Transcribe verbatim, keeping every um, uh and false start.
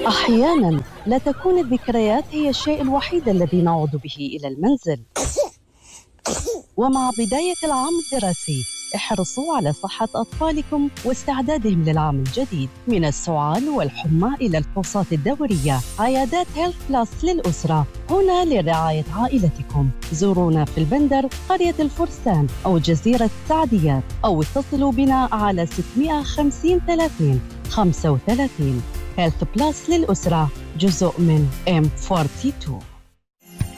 أحياناً لا تكون الذكريات هي الشيء الوحيد الذي نعود به إلى المنزل. ومع بداية العام الدراسي احرصوا على صحة أطفالكم واستعدادهم للعام الجديد. من السعال والحمى إلى الفحوصات الدورية، عيادات هيلث بلس للأسرة هنا لرعاية عائلتكم. زورونا في البندر، قرية الفرسان أو جزيرة السعديات، أو اتصلوا بنا على ستمائة وخمسين ثلاثين خمسة وثلاثين. هيلث بلس للأسرة، جزء من إم اثنين وأربعين.